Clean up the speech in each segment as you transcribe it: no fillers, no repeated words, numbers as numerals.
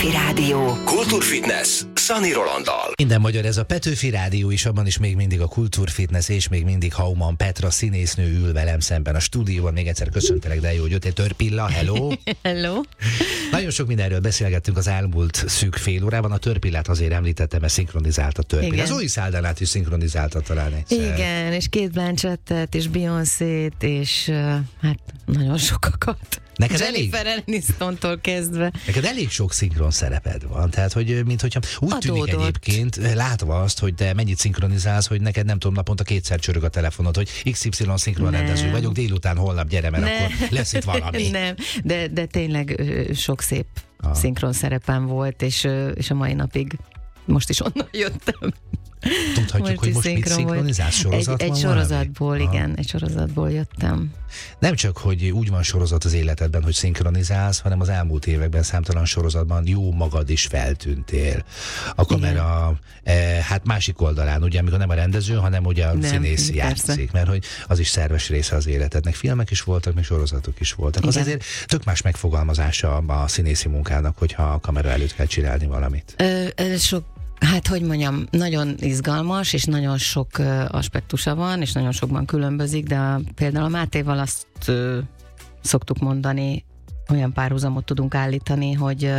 Petőfi Rádió. Kultúrfitness Szani Rolanddal. Minden magyar, ez a Petőfi Rádió is, abban is még mindig a Kultúrfitness, és még mindig Hauman Petra színésznő ül velem szemben a stúdióban. Még egyszer köszöntelek, de jó, hogy jöttél. Törpilla, hello! Hello! Nagyon sok mindenről beszélgettünk az elmúlt szűk fél órában. A Törpillát azért említettem, mert szinkronizált a Törpilla. Az Zoe Saldánát is szinkronizálta talán egyszer. Igen, és Kate Blanchettet, és Beyoncét, és hát nagyon sokakat. Neked Jennifer Aniston-tól kezdve. Neked elég sok szinkron szereped van, tehát hogy minthogyha úgy tűnik egyébként, látva azt, hogy te mennyit szinkronizálsz, hogy neked nem tudom, naponta kétszer csörög a telefonod, hogy XY szinkronrendező vagyok, délután holnap gyere, mert akkor lesz itt valami. Nem, de tényleg sok szép szinkron szerepem volt, és a mai napig most is onnan jöttem. Tudhatjuk, hogy most mit szinkronizálsz? Sorozat egy sorozatból, igen, egy sorozatból jöttem. Nem csak, hogy úgy van sorozat az életedben, hogy szinkronizálsz, hanem az elmúlt években számtalan sorozatban jó magad is feltűntél. A kamera hát másik oldalán, ugye, amikor nem a rendező, hanem ugye a színész játszik, mert hogy az is szerves része az életednek. Filmek is voltak, meg sorozatok is voltak. Az azért tök más megfogalmazása a színészi munkának, hogyha a kamera előtt kell csinálni valamit. Hát, hogy mondjam, nagyon izgalmas, és nagyon sok aspektusa van, és nagyon sokban különbözik, de például a Mátéval azt szoktuk mondani, olyan párhuzamot tudunk állítani, hogy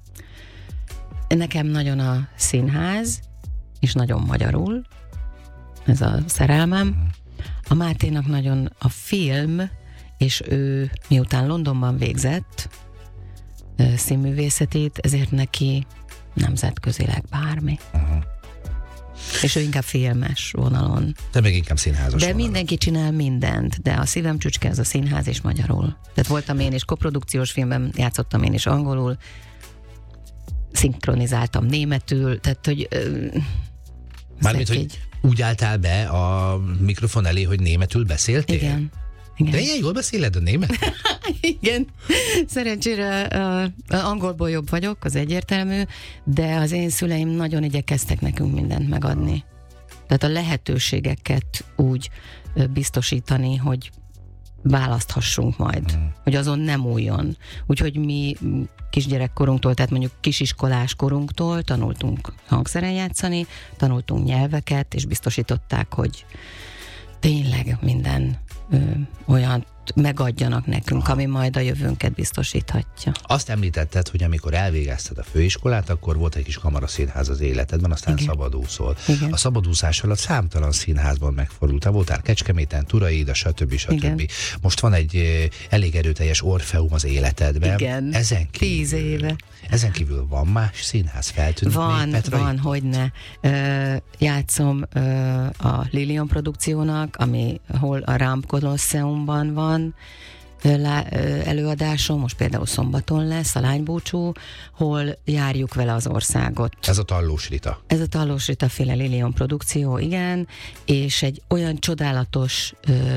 nekem nagyon a színház, és nagyon magyarul, ez a szerelmem. A Máténak nagyon a film, és ő miután Londonban végzett színművészetét, ezért neki nemzetközileg bármi. És ő inkább filmes vonalon. De még inkább színházas De vonalon. mindenki csinál mindent, de a szívem csücske az a színház és magyarul. Tehát voltam én is koprodukciós filmben, játszottam én is angolul, szinkronizáltam németül, tehát hogy... Mármint, hogy úgy álltál be a mikrofon elé, hogy németül beszéltél? Igen. De ilyen jól beszéled a német? Igen. Szerencsére angolból jobb vagyok, az egyértelmű, de az én szüleim nagyon igyekeztek nekünk mindent megadni. Tehát a lehetőségeket úgy biztosítani, hogy választhassunk majd, hogy azon nem újjon. Úgyhogy mi kisgyerekkorunktól, tehát mondjuk kisiskolás korunktól tanultunk hangszeren játszani, tanultunk nyelveket, és biztosították, hogy tényleg minden olyan megadjanak nekünk, ami majd a jövőnket biztosíthatja. Azt említetted, hogy amikor elvégezted a főiskolát, akkor volt egy kis kamaraszínház az életedben, aztán szabadúszol. A szabadúszás alatt számtalan színházban megfordultál. Voltál Kecskeméten, Turaida, stb. Most van egy elég erőteljes Orfeum az életedben. Igen. Ezen kívül, 10 éve. Ezen kívül van más színház? Feltűnik még, Petra? Van, hogyne. Játszom a Lilium produkciónak, hol a Rám Kolosseumban van előadásom, most például szombaton lesz a Lánybúcsú, hol járjuk vele az országot. Ez a Tallós Rita. Ez a Tallós Rita féle Lilium produkció, igen, és egy olyan csodálatos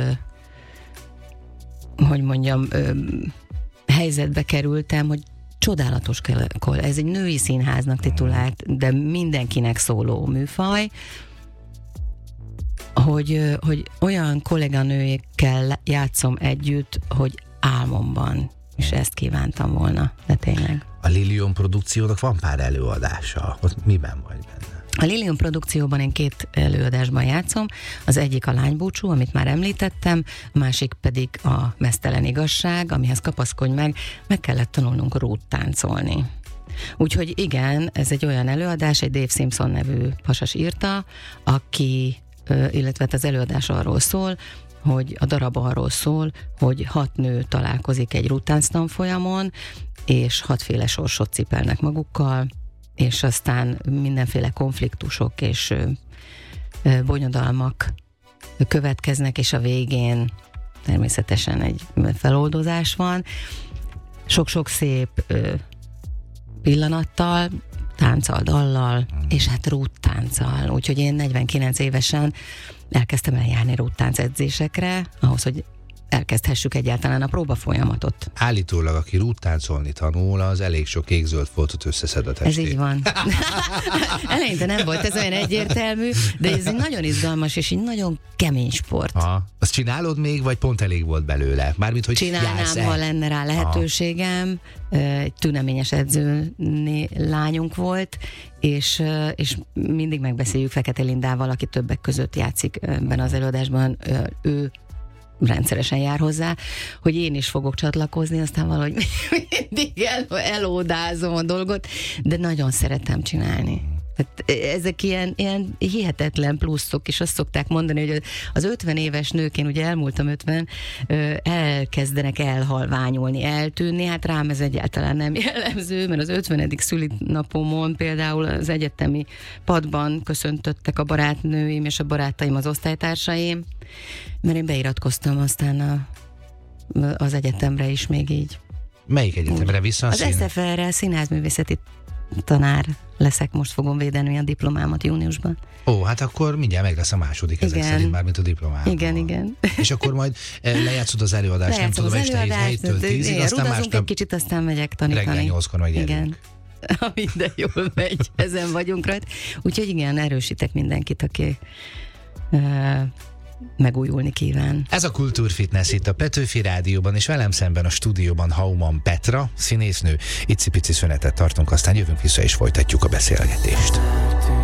hogy mondjam, helyzetbe kerültem, hogy csodálatos, ez egy női színháznak titulált, de mindenkinek szóló műfaj, hogy olyan kolléganőkkel játszom együtt, hogy álmomban, és ezt kívántam volna, de tényleg. A Lilium produkciónak van pár előadása, ott miben vagy benne? A Lilium produkcióban én 2 előadásban játszom, az egyik a Lánybúcsú, amit már említettem, a másik pedig a Meztelen igazság, amihez kapaszkodj meg kellett tanulnunk rúttáncolni. Úgyhogy igen, ez egy olyan előadás, egy Dave Simpson nevű pasas írta, aki, illetve az előadás arról szól, hogy a darab arról szól, hogy 6 nő találkozik egy rúttánc tanfolyamon, és 6 féle sorsot cipelnek magukkal, és aztán mindenféle konfliktusok és bonyodalmak következnek, és a végén természetesen egy feloldozás van. Sok-sok szép pillanattal, tánccal, dallal, és hát rúttánccal. Úgyhogy én 49 évesen elkezdtem eljárni rúttánc edzésekre, ahhoz, hogy elkezdhessük egyáltalán a próba folyamatot. Állítólag, aki rúttáncolni tanul, az elég sok kék-zöld foltot összeszed a testét. Ez így van. Eleinte nem volt ez olyan egyértelmű, de ez egy nagyon izgalmas és egy nagyon kemény sport. Azt csinálod még, vagy pont elég volt belőle? Mármint, hogy csinálnám, ha lenne rá lehetőségem. Egy tüneményes edző lányunk volt, és mindig megbeszéljük Fekete Lindával, aki többek között játszik ebben az előadásban, ő rendszeresen jár hozzá, hogy én is fogok csatlakozni, aztán valahogy mindig elódázom a dolgot, de nagyon szeretem csinálni. Hát ezek ilyen hihetetlen pluszok, és azt szokták mondani, hogy az 50 éves nők, én ugye elmúltam 50, elkezdenek elhalványulni, eltűnni, hát rám ez egyáltalán nem jellemző, mert az 50. szülinapomon például az egyetemi padban köszöntöttek a barátnőim és a barátaim, az osztálytársaim, mert én beiratkoztam aztán az egyetemre is még így. Melyik egyetemre vissza? Az SFR-re, színházművészeti tanár leszek, most fogom védeni a diplomámat júniusban. Ó, hát akkor mindjárt meg lesz a második ezek szerint már, mint a diplomában. Igen. És akkor majd lejátszod az előadást, nem tudom, este 7-től 10-ig, aztán másnap egy kicsit, aztán megyek tanítani. Reggel 8-kor majd gyerünk. Minden jól megy, ezen vagyunk rajta. Úgyhogy igen, erősítek mindenkit, aki megújulni kíván. Ez a Kultúrfitness itt a Petőfi Rádióban, és velem szemben a stúdióban Hauman Petra, színésznő. Icipici szünetet tartunk, aztán jövünk vissza és folytatjuk a beszélgetést.